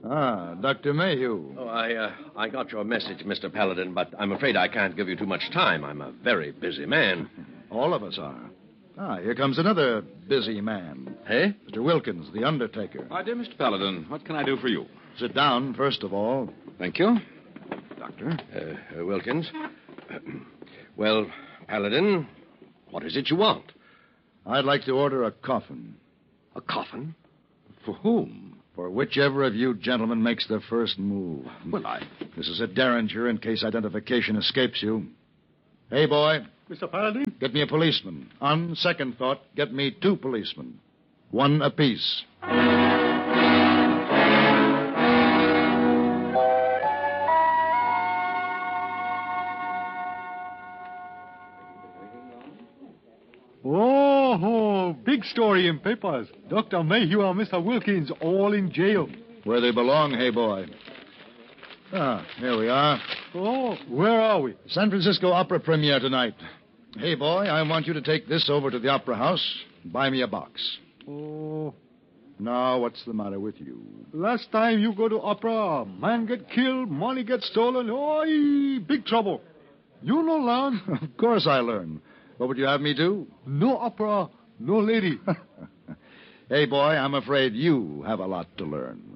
Ah, Dr. Mayhew. Oh, I got your message, Mr. Paladin, but I'm afraid I can't give you too much time. I'm a very busy man. All of us are. Ah, here comes another busy man. Hey? Mr. Wilkins, the undertaker. My dear Mr. Paladin, what can I do for you? Sit down, first of all. Thank you. Doctor? Wilkins. Well, Paladin, what is it you want? I'd like to order a coffin. A coffin? For whom? For whichever of you gentlemen makes the first move. Well, This is a derringer in case identification escapes you. Hey, boy. Mr. Paladin? Get me a policeman. On second thought, get me 2 policemen. 1 apiece. Oh, big story in papers. Dr. Mayhew and Mr. Wilkins all in jail. Where they belong, hey, boy. Ah, here we are. Oh, where are we? San Francisco Opera premiere tonight. Hey, boy, I want you to take this over to the Opera House and buy me a box. Oh, Now, what's the matter with you? last time you go to opera, man get killed, money get stolen. Oh, big trouble. You no learn. Of course I learn. What would you have me do? No opera, no lady. Hey, boy, I'm afraid you have a lot to learn.